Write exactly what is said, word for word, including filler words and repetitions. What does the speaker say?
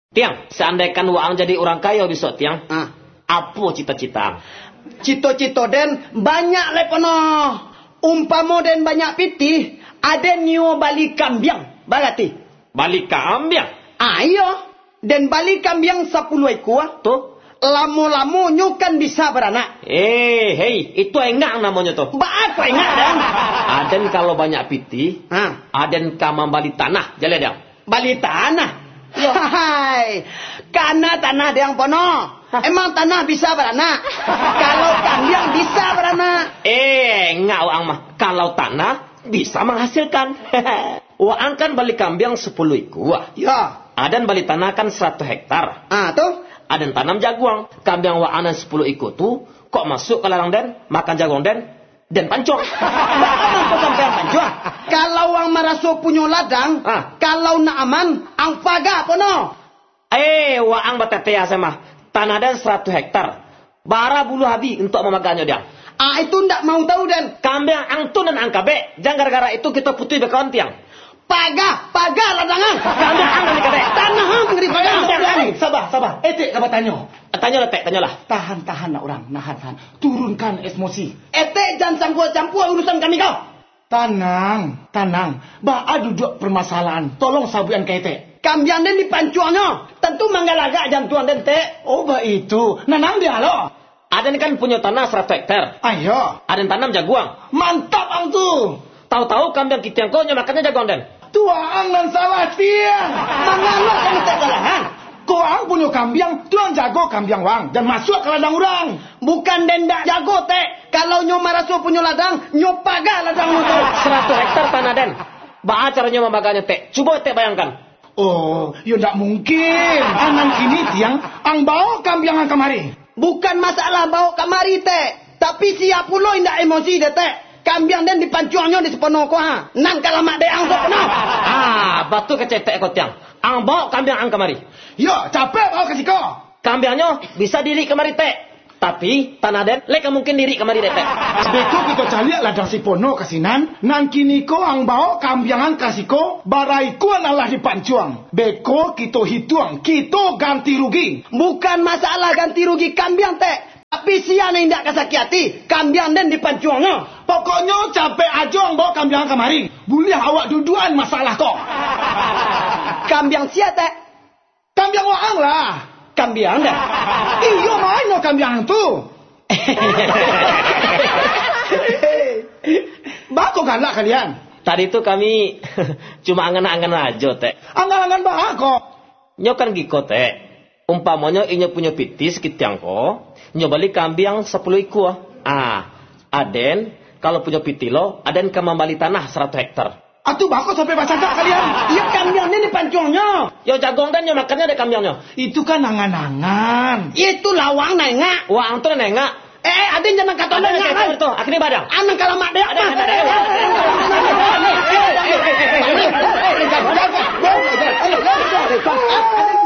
Tiang, seandainya waang jadi orang kaya besok tiang, Ah. apa cita-cita? Cito-cito den banyak le pono. Umpamo den banyak pitih, ada nyo balik kambiang. Berarti Balik ke ambiang. ayo den balik kambiang sepuluh ekor. Tuh. Lamo-lamo nyo kan bisa beranak. Eh, hei, itu enggak namanya tuh. Ba apa ingat den? Aden kalau banyak piti, Ah, aden kamang balik tanah, jalan dia. balik tanah. Hai, karena tanah yang pono. Emang tanah bisa beranak? Kalau kambiang bisa beranak. Eh, enggak waang mah. Kalau tanah bisa menghasilkan. Waang kan balik kambing sepuluh ekor. Ya. Aden balik tanah kan seratus hektar. Ah tuh. Aden tanam jaguang. Kambing waang dan sepuluh ekor tuh kok masuk ke ladang den, makan jaguang den, den pancong. Bagaimana kau sampai panjuang? Kalau ang maraso punya ladang, Ah. kalau nak aman, ang faga pono. Eh, waang batetea sama. Tanah den seratus hektar. Bara bulu habis untuk memaganya dia. Ah itu ndak mau tahu den. Kambing angtun dan angkabe. Jangan gara-gara itu kita putih bekawan tiang. Paga, paga ladangan. Kambing angkan di kabe. Tanah hang ngeri paga. Sabar, sabar. Etik kamu tanya. Tanya lah, tek, tanya lah. Tahan, tahan nak orang. Nahan, tahan. Turunkan emosi. Ete jangan campur-campur urusan kami kau. Tenang, tenang. Ba'a duduk permasalahan. Tolong sabuan kete. Kambiang den dipancuannya. Tentu manggalaga jam tuan den te. Oh, ba itu. Nanang dia lo. Aden kan punya tanah seratus hektar. Ayo. Aden tanam jaguang. Mantap ang tu. Tahu-tahu kambing kita yang kau makannya jaguang den. Tua ang nan salah tiang. Mangalo kan te salahan. Kau ang punya kambiang, tuan jago kambiang wang. Dan masuk ke ladang orang. Bukan den dak jago te. Kalau nyo maraso punya ladang, nyo paga ladang itu. seratus hektar tanah den. Ba caranya memaganya tek. Coba tek bayangkan. Oh, ya tak mungkin. Anang ini tiang, ang bawa kambiang ang kemari. Bukan masalah bawa kamari te. Tapi siap pula indak emosi de te. Kambiang den dipancuannya di sepenuh ko ha. Nang kalamak de ang sepenuh. Ah, batu kecetek kau tiang. Ang bawa kambing ang kemari. Ya, capek bawa kasih kau. Kambingnya bisa diri kemari tek. Tapi tanah den leka mungkin diri kemari tek. Beko kita cari ladang si pono kasinan. Nang kini ko ang bawa kambiangan kasih ko. Barai ko adalah dipancuang. Beko kita hitung. Kita ganti rugi. Bukan masalah ganti rugi kambiang te. Tapi siapa yang tidak kesakiati, kambiang den dipancuangnya. Pokoknya capek aja ang bawa kambiangan kemari. Boleh awak duduan masalah kok. Kambiang siapa te? Kambiang waang lah. Kambiang den. Iyo main no kambiang tu. Bako galak kalian. Tadi itu kami cuma angan-angan aja tek. Angan-angan bako. Nyo kan giko tek. Umpamanya inyo punya pitis kitiang ko, nyo balik kambing sepuluh ekor. Ah, aden kalau punya pitilo, aden kamang balik tanah seratus hektar. Atuh bako sampai baca tak kalian. Iya kambiang den dipancuangnya. Yo jagong dan nyo makannya ada kambingnya. Itu kan angan-angan. Itu lawang nengak. Wah, antu nengak. Eh, aden jangan kata Ada nengak. yang itu, akhirnya badang. Anang kalamak de. Ada, ada, ada. Ayo, ayo, ayo.